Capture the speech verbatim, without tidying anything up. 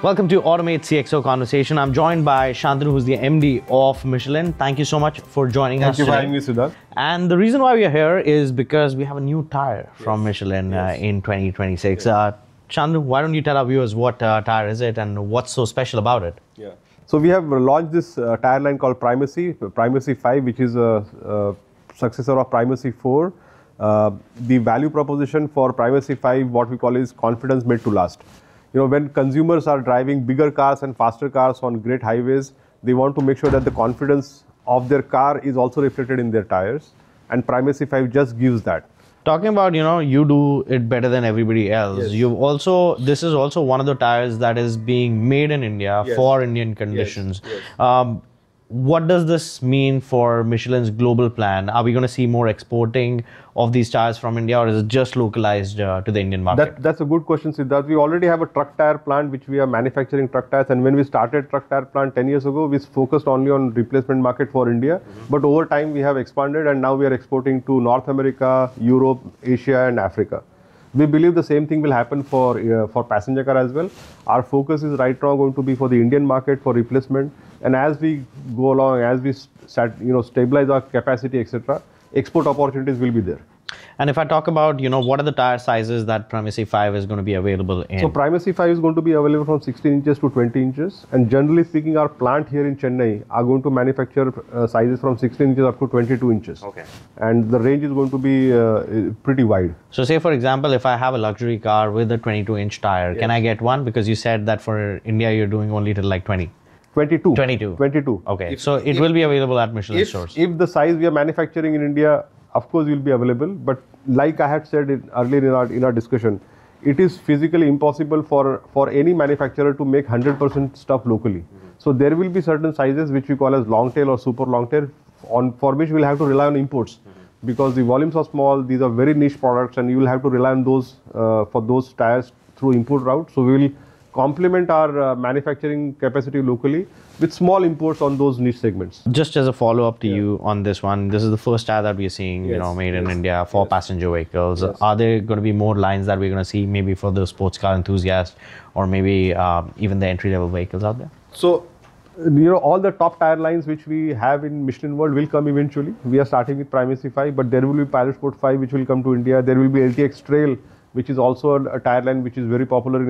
Welcome to Automate C X O Conversation. I'm joined by Shantanu, who's the M D of Michelin. Thank you so much for joining Thank us you today. for having me, Siddharth. And the reason why we are here is because we have a new tire from Yes. Michelin Yes. uh, in twenty twenty-six. Yes. Uh, Shantanu, why don't you tell our viewers what uh, tire is it and what's so special about it? Yeah. So we have launched this uh, tire line called Primacy, Primacy five, which is a, a successor of Primacy four. Uh, the value proposition for Primacy five, what we call is confidence made to last. You know, when consumers are driving bigger cars and faster cars on great highways, they want to make sure that the confidence of their car is also reflected in their tires. And Primacy five just gives that. Talking about, you know, you do it better than everybody else. Yes. You've also, this is also one of the tires that is being made in India Yes. for Indian conditions. Yes. Um, what does this mean for Michelin's global plan? Are we going to see more exporting of these tires from India, or is it just localized uh, to the Indian market? That, that's a good question, Siddharth. We already have a truck tire plant which we are manufacturing truck tires, and when we started truck tire plant ten years ago, we focused only on replacement market for India. Mm-hmm. But over time we have expanded, and now we are exporting to North America, Europe, Asia and Africa. We believe the same thing will happen for uh, for passenger car as well. Our focus is right now going to be for the Indian market for replacement, and as we go along, as we start, you know, stabilize our capacity, et cetera, export opportunities will be there. And if I talk about, you know, what are the tire sizes that Primacy five is going to be available in? So Primacy five is going to be available from sixteen inches to twenty inches, and generally speaking, our plant here in Chennai are going to manufacture uh, sizes from sixteen inches up to twenty-two inches. Okay. And the range is going to be uh, pretty wide. So say, for example, if I have a luxury car with a twenty-two inch tire, Yes. can I get one? Because you said that for India, you're doing only till like twenty. twenty-two. twenty-two. twenty-two. Okay. If- so it if- will be available at Michelin If, stores. if the size we are manufacturing in India, of course, will be available. But like I had said in, earlier in our, in our discussion, it is physically impossible for, for any manufacturer to make one hundred percent stuff locally. Mm-hmm. So there will be certain sizes which we call as long tail or super long tail, on, for which we'll have to rely on imports. Mm-hmm. Because the volumes are small, these are very niche products, and you will have to rely on those uh, for those tires through import route. So we will complement our uh, manufacturing capacity locally with small imports on those niche segments. Just as a follow-up to Yeah. you on this one, this is the first tire that we're seeing, you Yes, know, made in yes, India for yes. passenger vehicles. Yes. Are there going to be more lines that we're going to see, maybe for the sports car enthusiast, or maybe um, even the entry-level vehicles out there? So, you know, all the top tire lines which we have in Michelin world will come eventually. We are starting with Primacy five, but there will be Pilot Sport five which will come to India. There will be L T X Trail, which is also a, a tire line which is very popular in